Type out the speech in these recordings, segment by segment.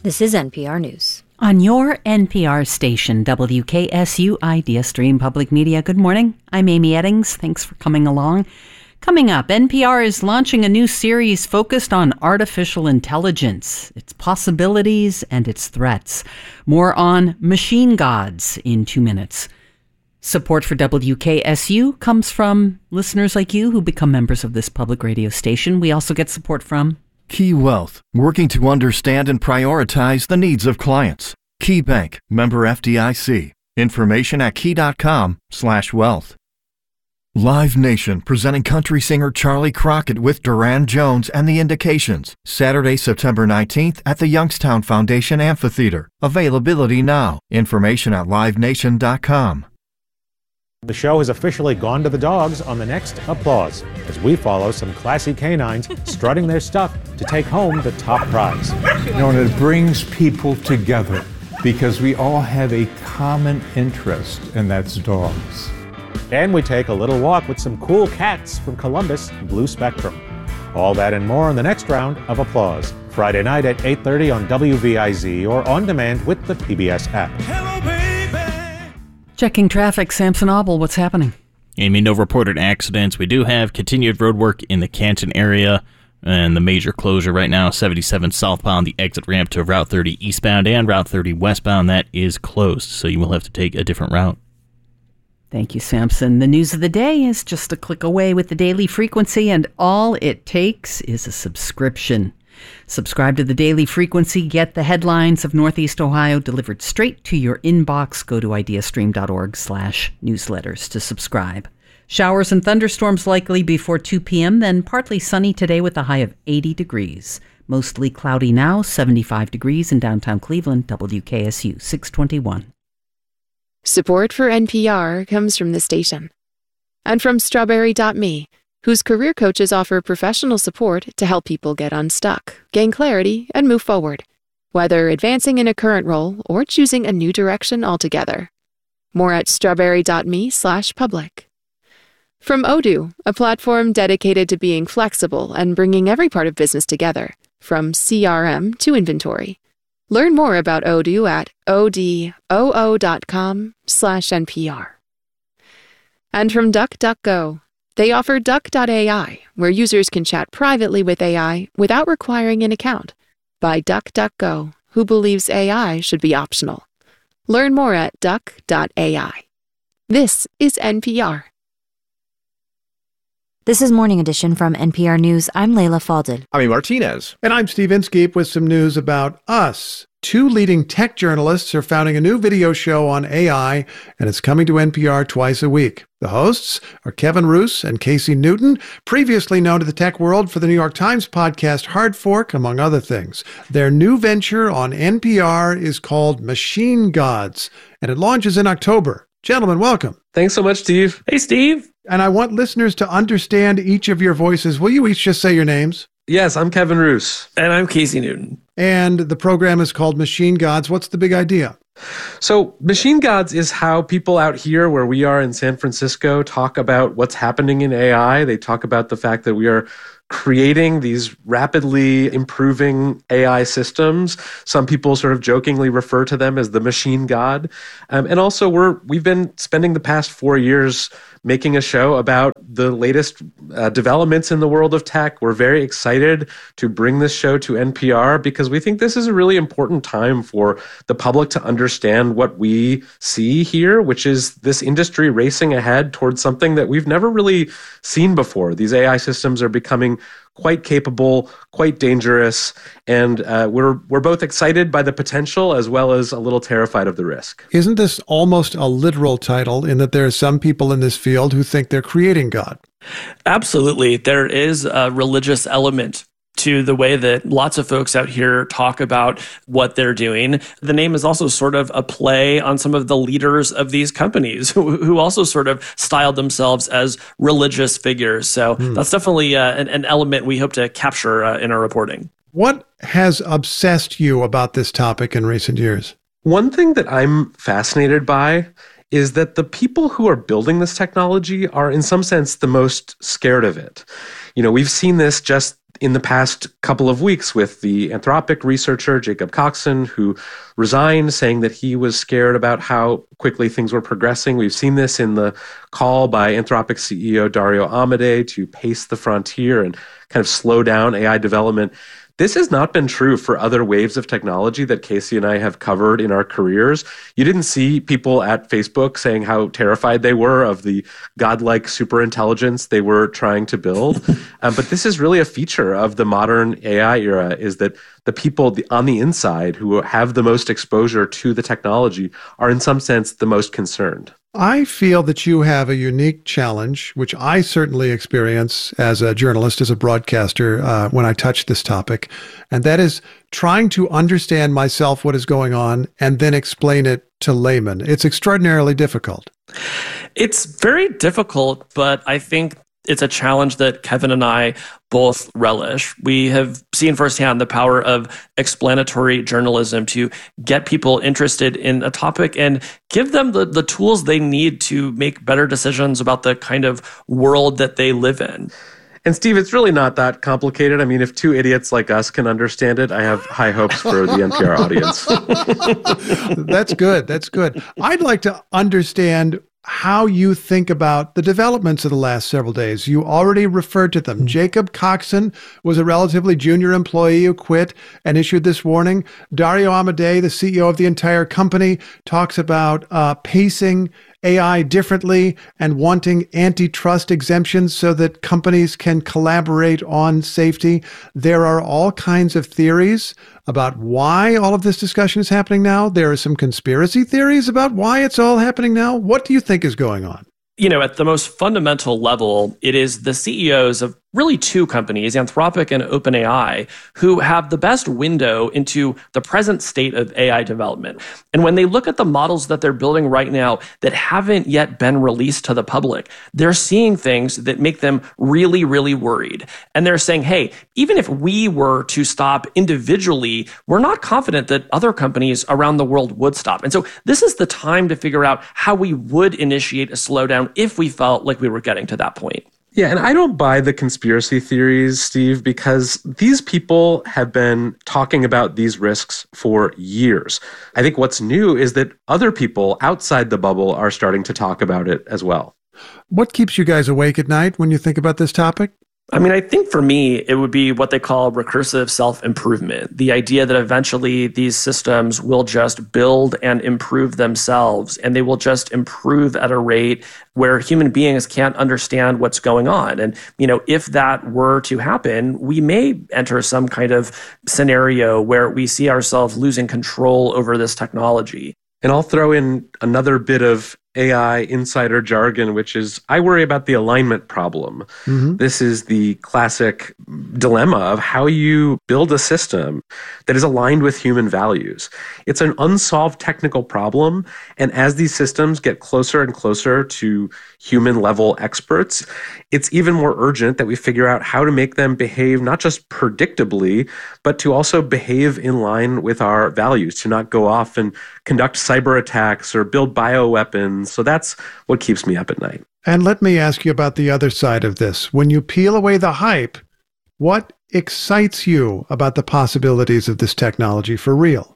This is NPR News. On your NPR station, WKSU Idea Stream Public Media. Good morning. I'm Amy Eddings. Thanks for coming along. Coming up, NPR is launching a new series focused on artificial intelligence, its possibilities and its threats. More on machine gods in 2 minutes. Support for WKSU comes from listeners like you who become members of this public radio station. We also get support from Key Wealth, working to understand and prioritize the needs of clients. Key Bank, member FDIC. Information at key.com/wealth. Live Nation, presenting country singer Charlie Crockett with Duran Jones and the Indications. Saturday, September 19th at the Youngstown Foundation Amphitheater. Availability now. Information at livenation.com. The show has officially gone to the dogs on the next Applause, as we follow some classy canines strutting their stuff to take home the top prize. You know, and it brings people together because we all have a common interest, and that's dogs. And we take a little walk with some cool cats from Columbus Blue Spectrum. All that and more on the next round of Applause, Friday night at 8:30 on WVIZ or on demand with the PBS app. Hello, baby. Checking traffic. Samson Obel, what's happening? Amy, no reported accidents. We do have continued road work in the Canton area, and the major closure right now, 77 southbound, the exit ramp to Route 30 eastbound and Route 30 westbound, that is closed, so you will have to take a different route. Thank you, Samson. The news of the day is just a click away with the Daily Frequency, and all it takes is a subscription. Subscribe to the Daily Frequency. Get the headlines of Northeast Ohio delivered straight to your inbox. Go to ideastream.org/newsletters to subscribe. Showers and thunderstorms likely before 2 p.m., then partly sunny today with a high of 80 degrees. Mostly cloudy now, 75 degrees in downtown Cleveland, WKSU 621. Support for NPR comes from the station and from Strawberry.me, whose career coaches offer professional support to help people get unstuck, gain clarity, and move forward, whether advancing in a current role or choosing a new direction altogether. More at strawberry.me/public. From Odoo, a platform dedicated to being flexible and bringing every part of business together, from CRM to inventory. Learn more about Odoo at odoo.com/NPR. And from DuckDuckGo, they offer Duck.ai, where users can chat privately with AI without requiring an account, by DuckDuckGo, who believes AI should be optional. Learn more at Duck.ai. This is NPR. This is Morning Edition from NPR News. I'm Layla Falded. I'm Martinez. And I'm Steve Inskeep with some news about us. 2 leading tech journalists are founding a new video show on AI, and it's coming to NPR twice a week. The hosts are Kevin Roose and Casey Newton, previously known to the tech world for the New York Times podcast Hard Fork, among other things. Their new venture on NPR is called Machine Gods, and it launches in October. Gentlemen, welcome. Thanks so much, Steve. Hey, Steve. And I want listeners to understand each of your voices. Will you each just say your names? Yes, I'm Kevin Roose. And I'm Casey Newton. And the program is called Machine Gods. What's the big idea? So Machine Gods is how people out here where we are in San Francisco talk about what's happening in AI. They talk about the fact that we are creating these rapidly improving AI systems. Some people sort of jokingly refer to them as the machine god. And also we've been spending the past 4 years making a show about the latest developments in the world of tech. We're very excited to bring this show to NPR because we think this is a really important time for the public to understand what we see here, which is this industry racing ahead towards something that we've never really seen before. These AI systems are becoming quite capable, quite dangerous, and we're both excited by the potential as well as a little terrified of the risk. Isn't this almost a literal title in that there are some people in this field who think they're creating God? Absolutely. There is a religious element to the way that lots of folks out here talk about what they're doing. The name is also sort of a play on some of the leaders of these companies who also sort of styled themselves as religious figures. So that's definitely an element we hope to capture in our reporting. What has obsessed you about this topic in recent years? One thing that I'm fascinated by is that the people who are building this technology are in some sense the most scared of it. We've seen this just in the past couple of weeks with the Anthropic researcher Jacob Coxon, who resigned, saying that he was scared about how quickly things were progressing. We've seen this in the call by Anthropic CEO Dario Amodei to pace the frontier and kind of slow down AI development. This has not been true for other waves of technology that Casey and I have covered in our careers. You didn't see people at Facebook saying how terrified they were of the godlike superintelligence they were trying to build. But this is really a feature of the modern AI era, is that the people on the inside who have the most exposure to the technology are in some sense the most concerned. I feel that you have a unique challenge, which I certainly experience as a journalist, as a broadcaster, when I touch this topic, and that is trying to understand myself what is going on and then explain it to laymen. It's extraordinarily difficult. It's very difficult, but I think it's a challenge that Kevin and I both relish. We have seen firsthand the power of explanatory journalism to get people interested in a topic and give them the tools they need to make better decisions about the kind of world that they live in. And Steve, it's really not that complicated. I mean, if two idiots like us can understand it, I have high hopes for the NPR audience. That's good. That's good. I'd like to understand how you think about the developments of the last several days. You already referred to them. Jacob Coxon was a relatively junior employee who quit and issued this warning. Dario Amodei, the CEO of the entire company, talks about pacing AI differently and wanting antitrust exemptions so that companies can collaborate on safety. There are all kinds of theories about why all of this discussion is happening now. There are some conspiracy theories about why it's all happening now. What do you think is going on? At the most fundamental level, it is the CEOs of really two companies, Anthropic and OpenAI, who have the best window into the present state of AI development. And when they look at the models that they're building right now that haven't yet been released to the public, they're seeing things that make them really, really worried. And they're saying, hey, even if we were to stop individually, we're not confident that other companies around the world would stop. And so this is the time to figure out how we would initiate a slowdown if we felt like we were getting to that point. Yeah, and I don't buy the conspiracy theories, Steve, because these people have been talking about these risks for years. I think what's new is that other people outside the bubble are starting to talk about it as well. What keeps you guys awake at night when you think about this topic? I think for me, it would be what they call recursive self-improvement. The idea that eventually these systems will just build and improve themselves, and they will just improve at a rate where human beings can't understand what's going on. And, if that were to happen, we may enter some kind of scenario where we see ourselves losing control over this technology. And I'll throw in another bit of AI insider jargon, which is I worry about the alignment problem. Mm-hmm. This is the classic dilemma of how you build a system that is aligned with human values. It's an unsolved technical problem. And as these systems get closer and closer to human level experts, it's even more urgent that we figure out how to make them behave not just predictably, but to also behave in line with our values, to not go off and conduct cyber attacks or build bioweapons. So that's what keeps me up at night. And let me ask you about the other side of this. When you peel away the hype, what excites you about the possibilities of this technology for real?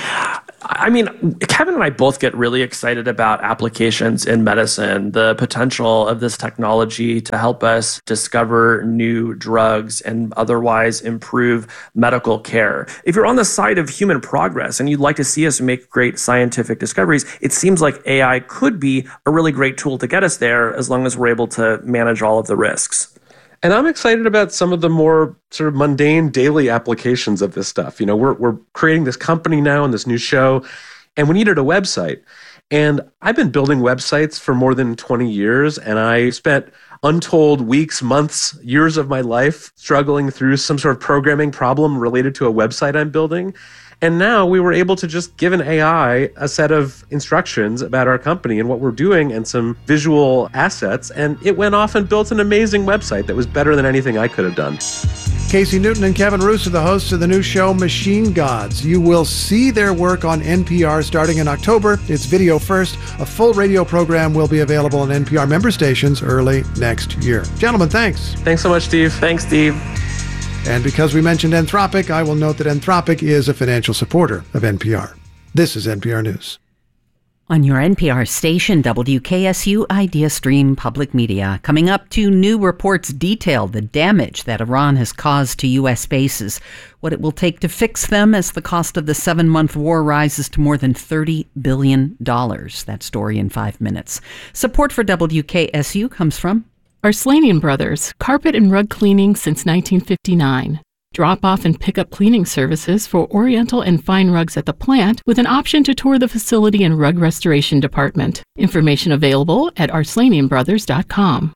Kevin and I both get really excited about applications in medicine, the potential of this technology to help us discover new drugs and otherwise improve medical care. If you're on the side of human progress and you'd like to see us make great scientific discoveries, it seems like AI could be a really great tool to get us there as long as we're able to manage all of the risks. And I'm excited about some of the more sort of mundane daily applications of this stuff. We're creating this company now and this new show, and we needed a website. And I've been building websites for more than 20 years, and I spent untold weeks, months, years of my life struggling through some sort of programming problem related to a website I'm building. And now we were able to just give an AI a set of instructions about our company and what we're doing and some visual assets. And it went off and built an amazing website that was better than anything I could have done. Casey Newton and Kevin Roose are the hosts of the new show Machine Gods. You will see their work on NPR starting in October. It's video first. A full radio program will be available on NPR member stations early next year. Gentlemen, thanks. Thanks so much, Steve. Thanks, Steve. And because we mentioned Anthropic, I will note that Anthropic is a financial supporter of NPR. This is NPR News. On your NPR station, WKSU Idea Stream Public Media. Coming up, 2 new reports detail the damage that Iran has caused to U.S. bases, what it will take to fix them as the cost of the 7-month war rises to more than $30 billion. That story in 5 minutes. Support for WKSU comes from Arslanian Brothers, carpet and rug cleaning since 1959. Drop-off and pick-up cleaning services for Oriental and fine rugs at the plant with an option to tour the facility and rug restoration department. Information available at arslanianbrothers.com.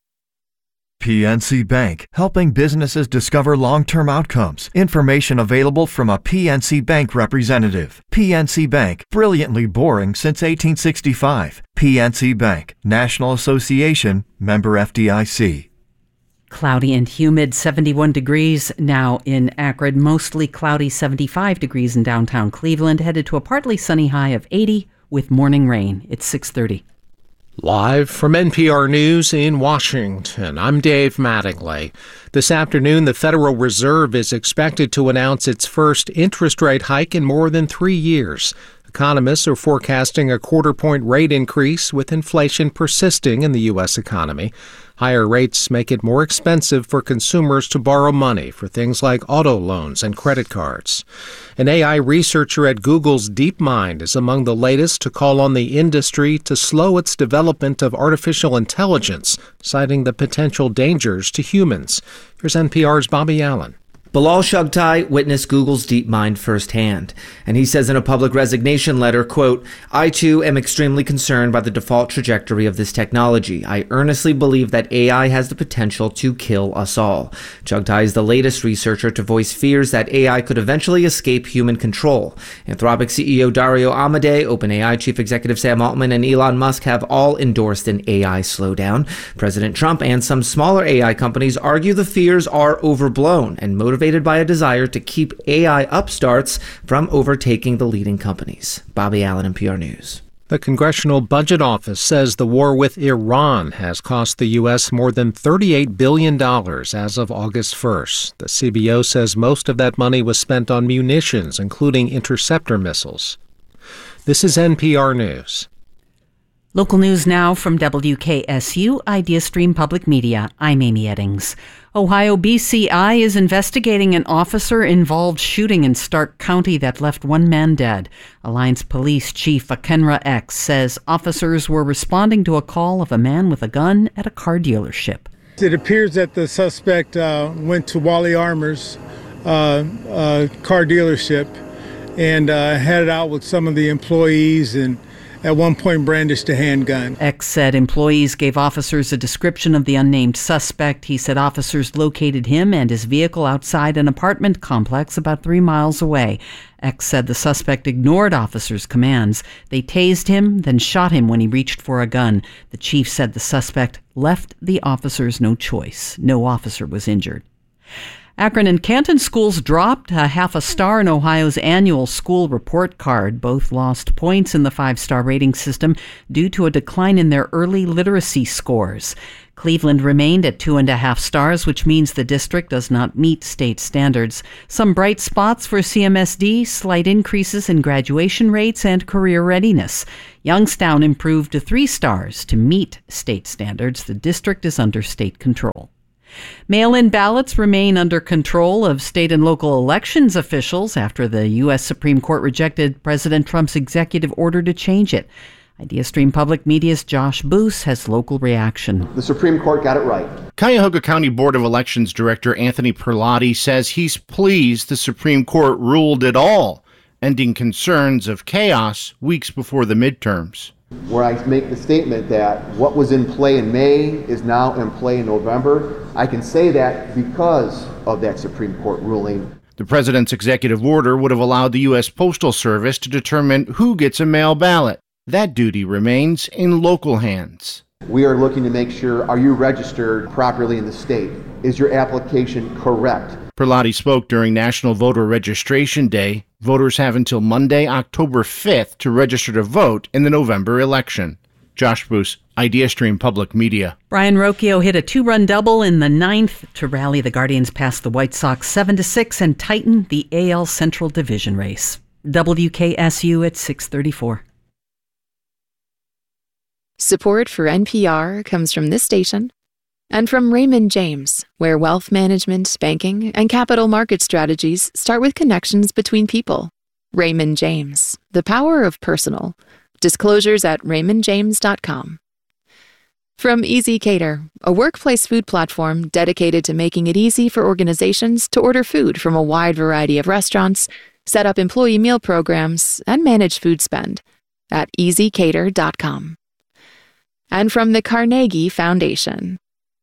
PNC Bank, helping businesses discover long-term outcomes. Information available from a PNC Bank representative. PNC Bank, brilliantly boring since 1865. PNC Bank, National Association, member FDIC. Cloudy and humid, 71 degrees now in Akron. Mostly cloudy, 75 degrees in downtown Cleveland. Headed to a partly sunny high of 80 with morning rain. It's 6:30. Live from NPR News in Washington, I'm Dave Mattingly. This afternoon, the Federal Reserve is expected to announce its first interest rate hike in more than 3 years. Economists are forecasting a quarter-point rate increase with inflation persisting in the U.S. economy. Higher rates make it more expensive for consumers to borrow money for things like auto loans and credit cards. An AI researcher at Google's DeepMind is among the latest to call on the industry to slow its development of artificial intelligence, citing the potential dangers to humans. Here's NPR's Bobby Allen. Bilal Shugtai witnessed Google's DeepMind firsthand, and he says in a public resignation letter, quote, "I too am extremely concerned by the default trajectory of this technology. I earnestly believe that AI has the potential to kill us all." Shugtai is the latest researcher to voice fears that AI could eventually escape human control. Anthropic CEO Dario Amodei, OpenAI Chief Executive Sam Altman, and Elon Musk have all endorsed an AI slowdown. President Trump and some smaller AI companies argue the fears are overblown and motivated by a desire to keep AI upstarts from overtaking the leading companies. Bobby Allen, NPR News. The Congressional Budget Office says the war with Iran has cost the U.S. more than $38 billion as of August 1st. The CBO says most of that money was spent on munitions, including interceptor missiles. This is NPR News. Local news now from WKSU Idea Stream Public Media. I'm Amy Eddings. Ohio BCI is investigating an officer-involved shooting in Stark County that left 1 man dead. Alliance Police Chief Akenra X says officers were responding to a call of a man with a gun at a car dealership. It appears that the suspect went to Wally Armour's car dealership and headed out with some of the employees and at one point brandished a handgun. X said employees gave officers a description of the unnamed suspect. He said officers located him and his vehicle outside an apartment complex about 3 miles away. X said the suspect ignored officers' commands. They tased him, then shot him when he reached for a gun. The chief said the suspect left the officers no choice. No officer was injured. Akron and Canton schools dropped a half a star in Ohio's annual school report card. Both lost points in the 5-star rating system due to a decline in their early literacy scores. Cleveland remained at 2.5 stars, which means the district does not meet state standards. Some bright spots for CMSD, slight increases in graduation rates and career readiness. Youngstown improved to 3 stars to meet state standards. The district is under state control. Mail-in ballots remain under control of state and local elections officials after the U.S. Supreme Court rejected President Trump's executive order to change it. Idea Stream Public Media's Josh Boos has local reaction. The Supreme Court got it right. Cuyahoga County Board of Elections Director Anthony Perlotti says he's pleased the Supreme Court ruled it all, ending concerns of chaos weeks before the midterms. Where I make the statement that what was in play in May is now in play in November, I can say that because of that Supreme Court ruling. The The president's executive order would have allowed the U.S. Postal Service to determine who gets a mail ballot. That duty remains in local hands. We are looking to make sure, are you registered properly in the state? Is your application correct? Perlotti spoke during National Voter Registration Day. Voters have until Monday, October 5th to register to vote in the November election. Josh Bruce, IdeaStream Public Media. Brian Rocchio hit a 2-run double in the 9th to rally the Guardians past the White Sox 7-6 and tighten the AL Central Division race. WKSU at 6:34. Support for NPR comes from this station and from Raymond James, where wealth management, banking, and capital market strategies start with connections between people. Raymond James, the power of personal. Disclosures at raymondjames.com. From Easy Cater, a workplace food platform dedicated to making it easy for organizations to order food from a wide variety of restaurants, set up employee meal programs, and manage food spend at easycater.com. And from the Carnegie Foundation.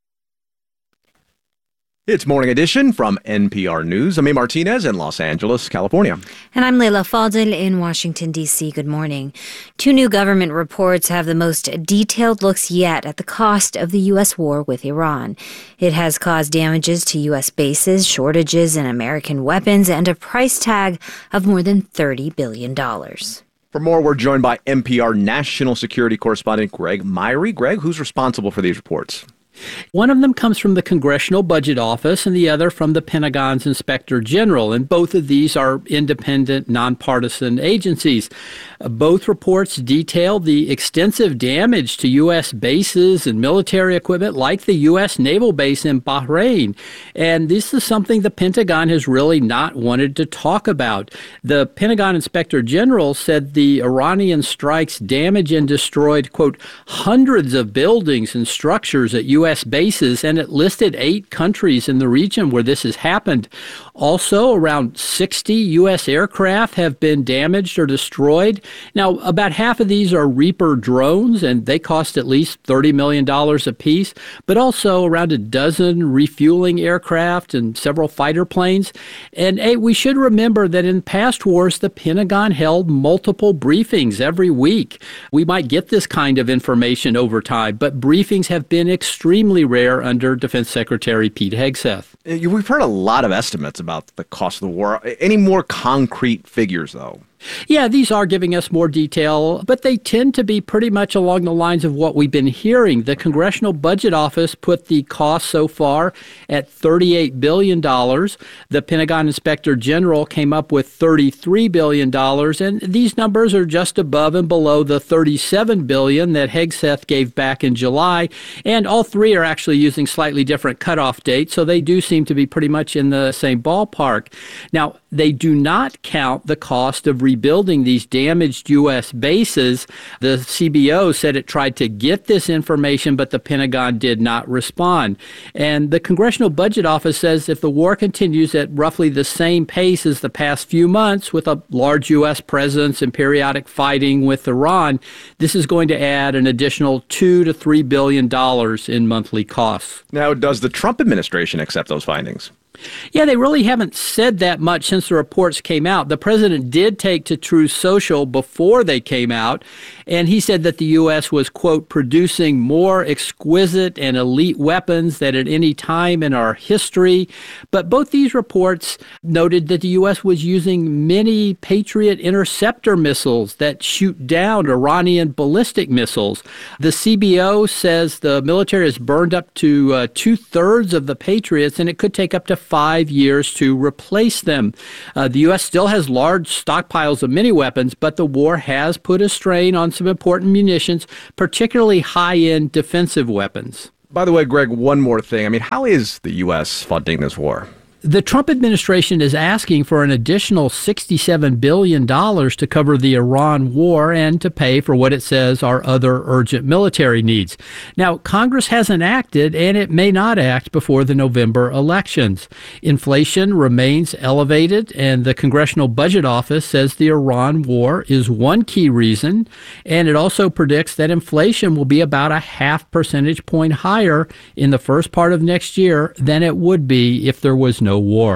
It's Morning Edition from NPR News. I'm A. Martinez in Los Angeles, California. And I'm Leila Fadel in Washington, D.C. Good morning. 2 new government reports have the most detailed looks yet at the cost of the U.S. war with Iran. It has caused damages to U.S. bases, shortages in American weapons, and a price tag of more than $30 billion. For more, we're joined by NPR national security correspondent Greg Myrie. Greg, who's responsible for these reports? One of them comes from the Congressional Budget Office and the other from the Pentagon's Inspector General, and both of these are independent, nonpartisan agencies. Both reports detail the extensive damage to U.S. bases and military equipment like the U.S. naval base in Bahrain, and this is something the Pentagon has really not wanted to talk about. The Pentagon Inspector General said the Iranian strikes damaged and destroyed, quote, hundreds of buildings and structures at U.S. bases, and it listed 8 countries in the region where this has happened. Also, around 60 U.S. aircraft have been damaged or destroyed. Now, about half of these are Reaper drones, and they cost at least $30 million apiece, but also around a dozen refueling aircraft and several fighter planes. And we should remember that in past wars, the Pentagon held multiple briefings every week. We might get this kind of information over time, but briefings have been extremely rare under Defense Secretary Pete Hegseth. We've heard a lot of estimates about the cost of the war. Any more concrete figures, though? Yeah, these are giving us more detail, but they tend to be pretty much along the lines of what we've been hearing. The Congressional Budget Office put the cost so far at $38 billion. The Pentagon Inspector General came up with $33 billion, and these numbers are just above and below the $37 billion that Hegseth gave back in July, and all three are actually using slightly different cutoff dates, so they do seem to be pretty much in the same ballpark. Now, they do not count the cost of rebuilding these damaged U.S. bases. The CBO said it tried to get this information, but the Pentagon did not respond. And the Congressional Budget Office says if the war continues at roughly the same pace as the past few months, with a large U.S. presence and periodic fighting with Iran, this is going to add an additional $2 to $3 billion in monthly costs. Now, does the Trump administration accept those findings? Yeah, they really haven't said that much since the reports came out. The president did take to Truth Social before they came out, and he said that the U.S. was, quote, producing more exquisite and elite weapons than at any time in our history. But both these reports noted that the U.S. was using many Patriot interceptor missiles that shoot down Iranian ballistic missiles. The CBO says the military has burned up to 2/3 of the Patriots, and it could take up to 5 years to replace them. The U.S. still has large stockpiles of many weapons, but the war has put a strain on some important munitions, particularly high-end defensive weapons. By the way, Greg, one more thing. I mean, how is the U.S. funding this war? The Trump administration is asking for an additional $67 billion to cover the Iran war and to pay for what it says are other urgent military needs. Now, Congress hasn't acted, and it may not act before the November elections. Inflation remains elevated, and the Congressional Budget Office says the Iran war is one key reason, and it also predicts that inflation will be about a 0.5 percentage point higher in the first part of next year than it would be if there was no war.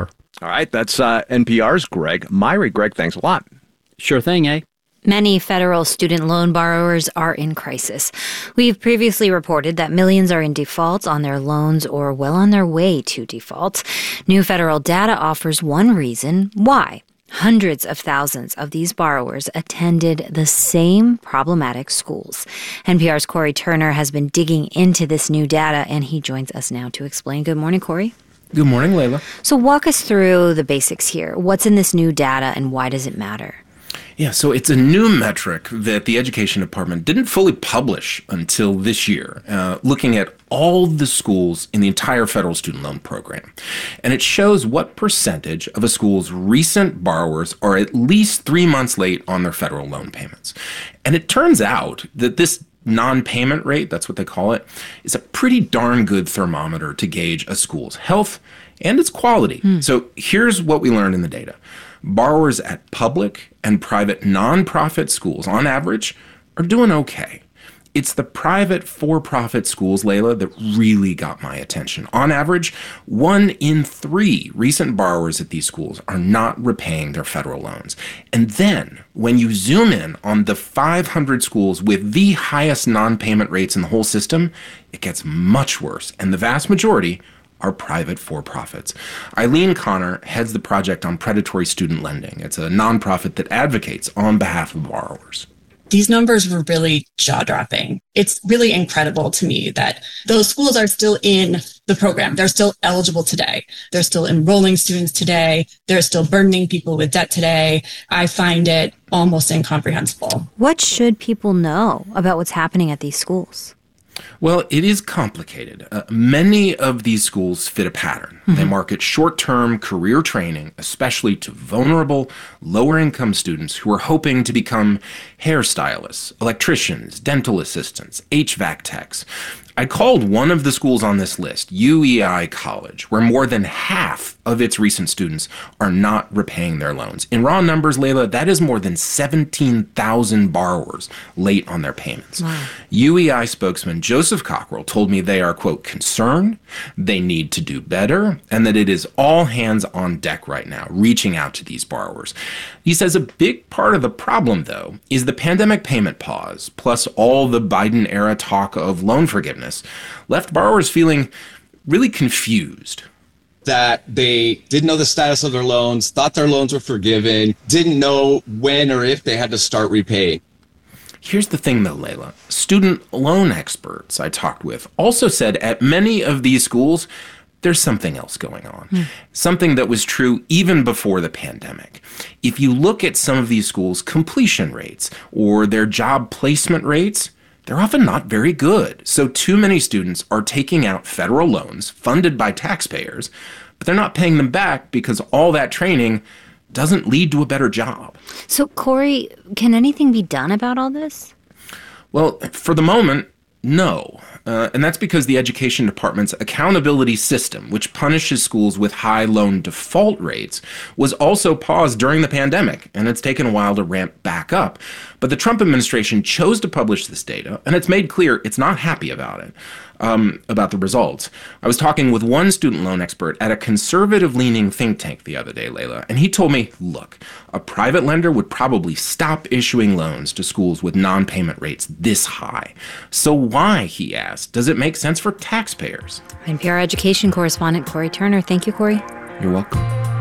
All right, that's NPR's Greg Myrie. Greg, thanks a lot. Sure thing, eh? Many federal student loan borrowers are in crisis. We've previously reported that millions are in default on their loans or well on their way to default. New federal data offers one reason why. Hundreds of thousands of these borrowers attended the same problematic schools. NPR's Corey Turner has been digging into this new data, and he joins us now to explain. Good morning, Corey. Good morning, Layla. So walk us through the basics here. What's in this new data, and why does it matter? Yeah, so it's a new metric that the Education Department didn't fully publish until this year, looking at all the schools in the entire federal student loan program. And it shows what percentage of a school's recent borrowers are at least 3 months late on their federal loan payments. And it turns out that this non-payment rate, that's what they call it, is a pretty darn good thermometer to gauge a school's health and its quality. So here's what we learned in the data. Borrowers at public and private nonprofit schools, on average, are doing okay. It's the private for-profit schools, Layla, that really got my attention. On average, 1 in 3 recent borrowers at these schools are not repaying their federal loans. And then, when you zoom in on the 500 schools with the highest non-payment rates in the whole system, it gets much worse, and the vast majority are private for-profits. Eileen Connor heads the Project on Predatory Student Lending. It's a nonprofit that advocates on behalf of borrowers. These numbers were really jaw-dropping. It's really incredible to me that those schools are still in the program. They're still eligible today. They're still enrolling students today. They're still burdening people with debt today. I find it almost incomprehensible. What should people know about what's happening at these schools? Well, it is complicated. Many of these schools fit a pattern. They market short-term career training, especially to vulnerable, lower-income students who are hoping to become hairstylists, electricians, dental assistants, HVAC techs. I called one of the schools on this list, UEI College, where more than half of its recent students are not repaying their loans. In raw numbers, Layla, that is more than 17,000 borrowers late on their payments. Wow. UEI spokesman Joseph Cockrell told me they are, quote, concerned, they need to do better, and that it is all hands on deck right now, reaching out to these borrowers. He says a big part of the problem, though, is the pandemic payment pause, plus all the Biden-era talk of loan forgiveness, left borrowers feeling really confused. That they didn't know the status of their loans, thought their loans were forgiven, didn't know when or if they had to start repaying. Here's the thing, though, Layla. Student loan experts I talked with also said at many of these schools, there's something else going on. Something that was true even before the pandemic. If you look at some of these schools' completion rates or their job placement rates, they're often not very good. So too many students are taking out federal loans funded by taxpayers, but they're not paying them back because all that training doesn't lead to a better job. So, Corey, can anything be done about all this? Well, for the moment, no. And that's because the Education Department's accountability system, which punishes schools with high loan default rates, was also paused during the pandemic, and it's taken a while to ramp back up. But the Trump administration chose to publish this data, and it's made clear it's not happy about it, about the results. I was talking with one student loan expert at a conservative-leaning think tank the other day, Layla, and he told me, look, a private lender would probably stop issuing loans to schools with non-payment rates this high. So why, he asked, does it make sense for taxpayers? NPR education correspondent Corey Turner. Thank you, Corey. You're welcome.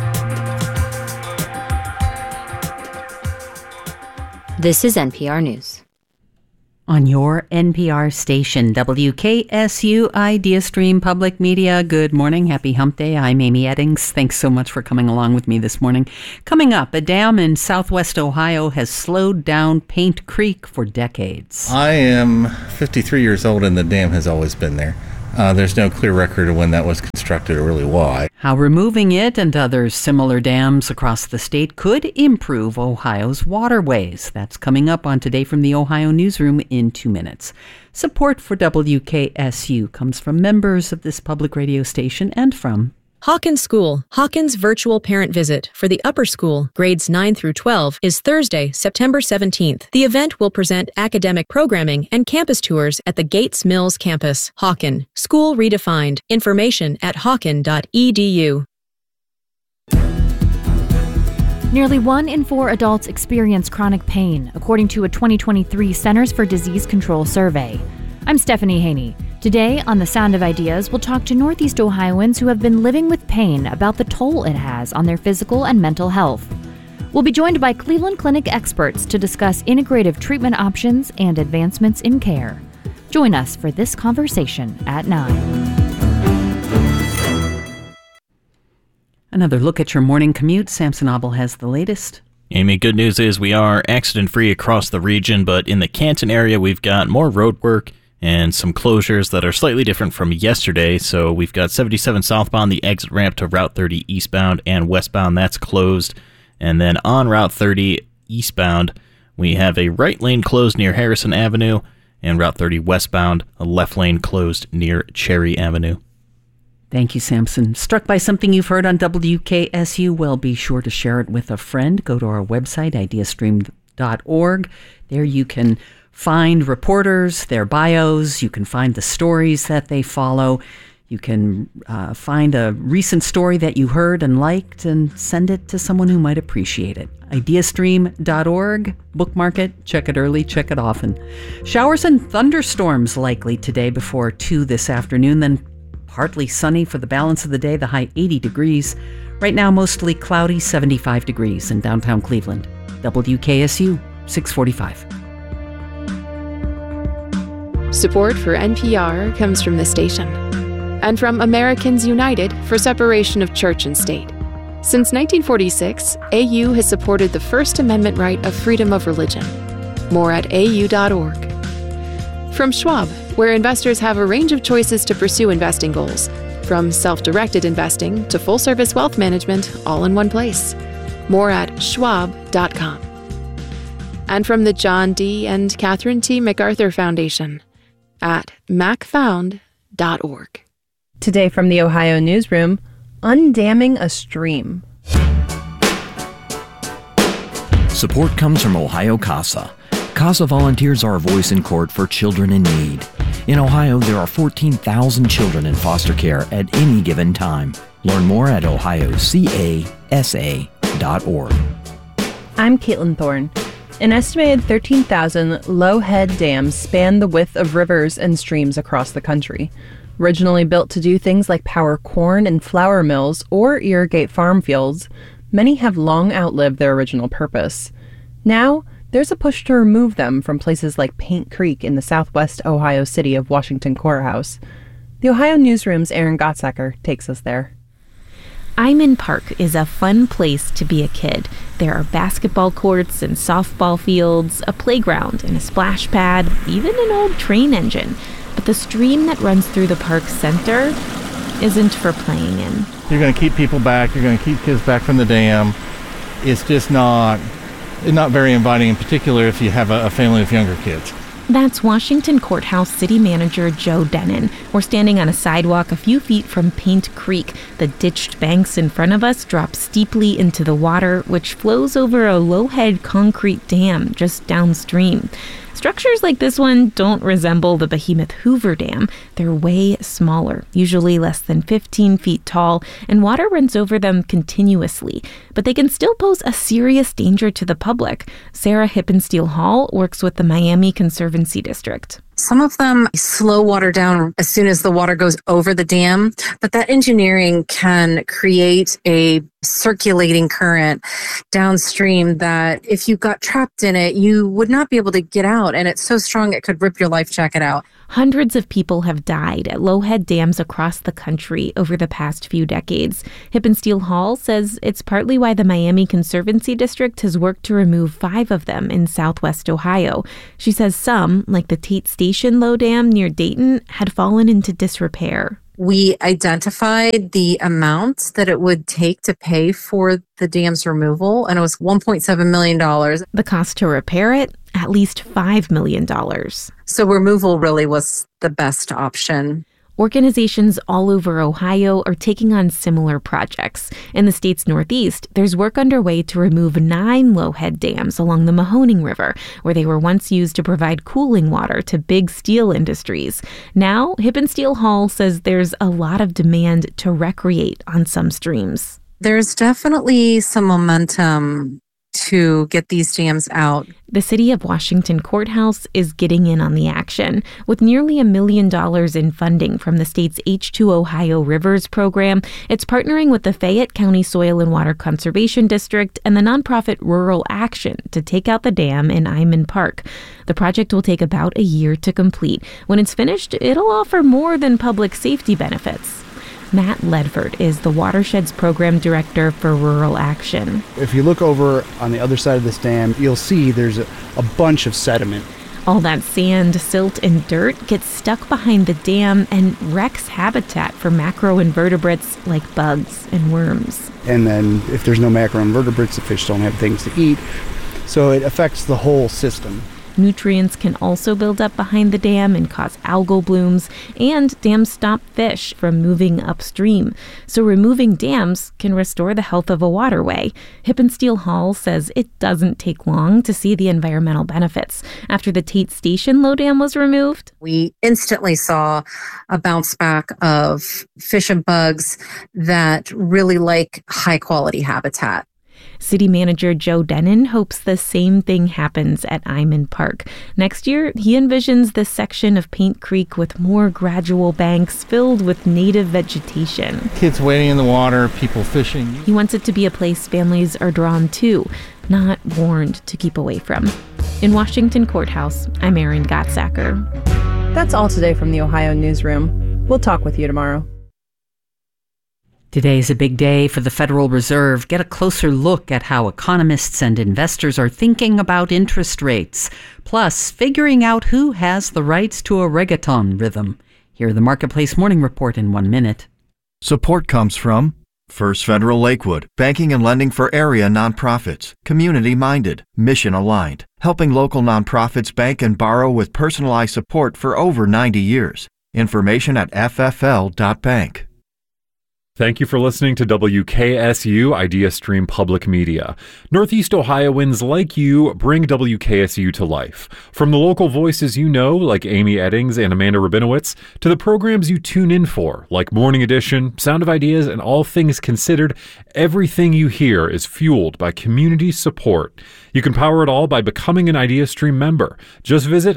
This is NPR News. On your NPR station, WKSU Idea Stream Public Media. Good morning. Happy Hump Day. I'm Amy Eddings. Thanks so much for coming along with me this morning. Coming up, a dam in southwest Ohio has slowed down Paint Creek for decades. I am 53 years old and the dam has always been there. There's no clear record of when that was constructed or really why. How removing it and other similar dams across the state could improve Ohio's waterways. That's coming up on Today from the Ohio Newsroom in 2 minutes. Support for WKSU comes from members of this public radio station and from Hawkins School. Hawkins Virtual Parent Visit for the upper school, grades 9 through 12, is Thursday, September 17th. The event will present academic programming and campus tours at the Gates Mills campus. Hawken, School Redefined. Information at hawken.edu. Nearly 1 in 4 adults experience chronic pain, according to a 2023 Centers for Disease Control survey. I'm Stephanie Haney. Today on The Sound of Ideas, we'll talk to Northeast Ohioans who have been living with pain about the toll it has on their physical and mental health. We'll be joined by Cleveland Clinic experts to discuss integrative treatment options and advancements in care. Join us for this conversation at 9. Another look at your morning commute. Samson Abel has the latest. Amy, good news is we are accident-free across the region, but in the Canton area, we've got more road work and some closures that are slightly different from yesterday. So we've got 77 southbound, the exit ramp to Route 30 eastbound and westbound, that's closed. And then on Route 30 eastbound, we have a right lane closed near Harrison Avenue, and Route 30 westbound, a left lane closed near Cherry Avenue. Thank you, Samson. Struck by something you've heard on WKSU? Well, be sure to share it with a friend. Go to our website, ideastream.org. There you can find reporters, their bios. You can find the stories that they follow. You can find a recent story that you heard and liked and send it to someone who might appreciate it. Ideastream.org. Bookmark it. Check it early. Check it often. Showers and thunderstorms likely today before 2 this afternoon. Then partly sunny for the balance of the day, the high 80 degrees. Right now, mostly cloudy, 75 degrees in downtown Cleveland. WKSU, 645. Support for NPR comes from the station and from Americans United for Separation of Church and State. Since 1946, AU has supported the First Amendment right of freedom of religion. More at au.org. From Schwab, where investors have a range of choices to pursue investing goals, from self-directed investing to full-service wealth management, all in one place. More at schwab.com. And from the John D. and Catherine T. MacArthur Foundation at macfound.org. Today from the Ohio Newsroom, undamming a stream. Support comes from Ohio CASA. CASA volunteers are a voice in court for children in need. In Ohio, there are 14,000 children in foster care at any given time. Learn more at ohiocasa.org. I'm Caitlin Thorne. An estimated 13,000 low-head dams span the width of rivers and streams across the country. Originally built to do things like power corn and flour mills or irrigate farm fields, many have long outlived their original purpose. Now, there's a push to remove them from places like Paint Creek in the southwest Ohio city of Washington Courthouse. The Ohio Newsroom's Aaron Gottsacker takes us there. Iman Park is a fun place to be a kid. There are basketball courts and softball fields, a playground and a splash pad, even an old train engine. But the stream that runs through the park center isn't for playing in. You're going to keep people back. You're going to keep kids back from the dam. It's just not very inviting, in particular if you have a family with younger kids. That's Washington Courthouse City Manager Joe Denon. We're standing on a sidewalk a few feet from Paint Creek. The ditched banks in front of us drop steeply into the water, which flows over a low-head concrete dam just downstream. Structures like this one don't resemble the behemoth Hoover Dam. They're way smaller, usually less than 15 feet tall, and water runs over them continuously. But they can still pose a serious danger to the public. Sarah Hippensteel Hall works with the Miami Conservancy District. Some of them slow water down as soon as the water goes over the dam, but that engineering can create a circulating current downstream that if you got trapped in it, you would not be able to get out. And it's so strong it could rip your life jacket out. Hundreds of people have died at low-head dams across the country over the past few decades. Hippensteel Hall says it's partly why the Miami Conservancy District has worked to remove 5 of them in southwest Ohio. She says some, like the Tate Station Low Dam near Dayton, had fallen into disrepair. We identified the amount that it would take to pay for the dam's removal, and it was $1.7 million. The cost to repair it? At least $5 million. So removal really was the best option. Organizations all over Ohio are taking on similar projects. In the state's northeast, there's work underway to remove 9 low-head dams along the Mahoning River, where they were once used to provide cooling water to big steel industries. Now, Hippensteel Hall says there's a lot of demand to recreate on some streams. There's definitely some momentum to get these dams out. The City of Washington Courthouse is getting in on the action. With nearly $1 million in funding from the state's H2 Ohio Rivers program, it's partnering with the Fayette County Soil and Water Conservation District and the nonprofit Rural Action to take out the dam in Eyman Park. The project will take about a year to complete. When it's finished, it'll offer more than public safety benefits. Matt Ledford is the Watersheds Program Director for Rural Action. If you look over on the other side of this dam, you'll see there's a bunch of sediment. All that sand, silt, and dirt gets stuck behind the dam and wrecks habitat for macroinvertebrates like bugs and worms. And then if there's no macroinvertebrates, the fish don't have things to eat. So it affects the whole system. Nutrients can also build up behind the dam and cause algal blooms, and dams stop fish from moving upstream. So removing dams can restore the health of a waterway. Hippensteel Hall says it doesn't take long to see the environmental benefits. After the Tate Station low dam was removed, we instantly saw a bounce back of fish and bugs that really like high quality habitat. City Manager Joe Dennen hopes the same thing happens at Eyman Park. Next year, he envisions this section of Paint Creek with more gradual banks filled with native vegetation. Kids wading in the water, people fishing. He wants it to be a place families are drawn to, not warned to keep away from. In Washington Courthouse, I'm Erin Gottsacker. That's all today from the Ohio Newsroom. We'll talk with you tomorrow. Today's a big day for the Federal Reserve. Get a closer look at how economists and investors are thinking about interest rates, plus figuring out who has the rights to a reggaeton rhythm. Hear the Marketplace Morning Report in 1 minute. Support comes from First Federal Lakewood, banking and lending for area nonprofits, community-minded, mission-aligned, helping local nonprofits bank and borrow with personalized support for over 90 years. Information at ffl.bank. Thank you for listening to WKSU Idea Stream Public Media. Northeast Ohioans like you bring WKSU to life. From the local voices you know, like Amy Eddings and Amanda Rabinowitz, to the programs you tune in for, like Morning Edition, Sound of Ideas, and All Things Considered, everything you hear is fueled by community support. You can power it all by becoming an IdeaStream member. Just visit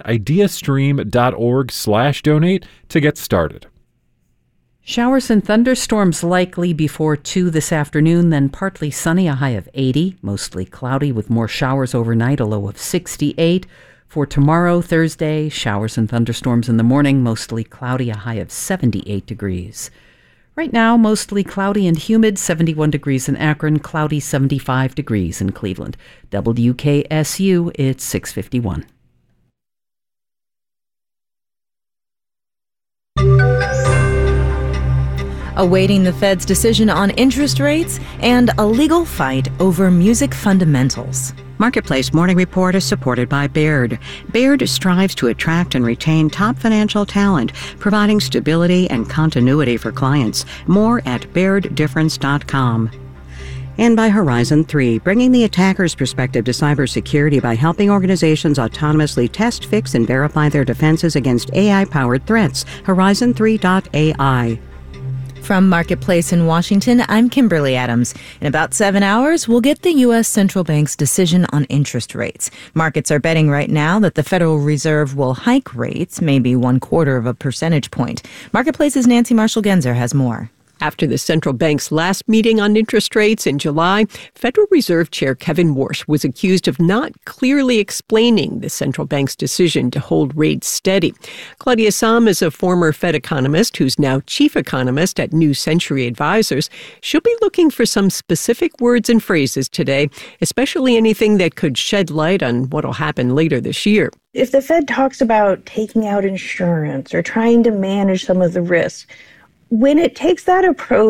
ideastream.org/donate to get started. Showers and thunderstorms likely before 2 this afternoon, then partly sunny, a high of 80, mostly cloudy with more showers overnight, a low of 68. For tomorrow, Thursday, showers and thunderstorms in the morning, mostly cloudy, a high of 78 degrees. Right now, mostly cloudy and humid, 71 degrees in Akron, cloudy 75 degrees in Cleveland. WKSU, it's 6:51. Awaiting the Fed's decision on interest rates and a legal fight over music fundamentals. Marketplace Morning Report is supported by Baird. Baird strives to attract and retain top financial talent, providing stability and continuity for clients. More at BairdDifference.com. And by Horizon 3, bringing the attacker's perspective to cybersecurity by helping organizations autonomously test, fix, and verify their defenses against AI-powered threats. Horizon3.ai. From Marketplace in Washington, I'm Kimberly Adams. In about 7 hours, we'll get the U.S. Central Bank's decision on interest rates. Markets are betting right now that the Federal Reserve will hike rates, maybe 1/4 percentage point. Marketplace's Nancy Marshall-Genzer has more. After the central bank's last meeting on interest rates in July, Federal Reserve Chair Kevin Warsh was accused of not clearly explaining the central bank's decision to hold rates steady. Claudia Sahm is a former Fed economist who's now chief economist at New Century Advisors. She'll be looking for some specific words and phrases today, especially anything that could shed light on what'll happen later this year. If the Fed talks about taking out insurance or trying to manage some of the risks, when it takes that approach,